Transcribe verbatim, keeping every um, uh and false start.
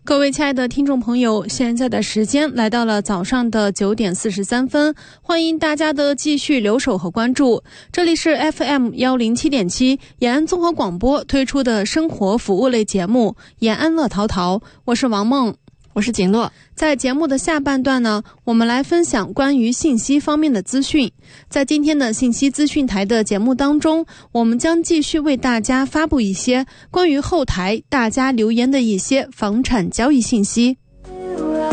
各位亲爱的听众朋友，现在的时间来到了早上的九点四十三分，欢迎大家的继续留守和关注。这里是 F M 一零七点七 延安综合广播推出的生活服务类节目《延安乐淘淘》，我是王梦， 我是景诺。 在节目的下半段呢，我们来分享关于信息方面的资讯。在今天的信息资讯台的节目当中，我们将继续为大家发布一些关于后台大家留言的一些房产交易信息。